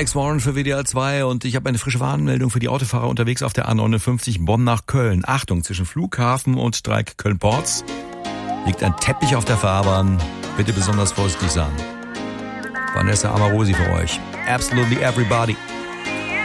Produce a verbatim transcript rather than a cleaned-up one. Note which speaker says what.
Speaker 1: Alex Warren für W D R zwei und ich habe eine frische Warnmeldung für die Autofahrer unterwegs auf der A neunundfünfzig Bonn nach Köln. Achtung, zwischen Flughafen und Dreieck Köln-Porz liegt ein Teppich auf der Fahrbahn. Bitte besonders vorsichtig sein. Vanessa Amorosi für euch. Absolutely Everybody.